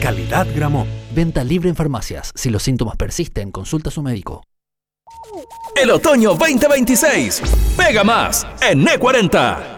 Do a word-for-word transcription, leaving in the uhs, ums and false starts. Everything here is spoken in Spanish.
Calidad Gramont. Venta libre en farmacias. Si los síntomas persisten, consulta a su médico. El otoño veinte veintiséis. Pega más en E cuarenta.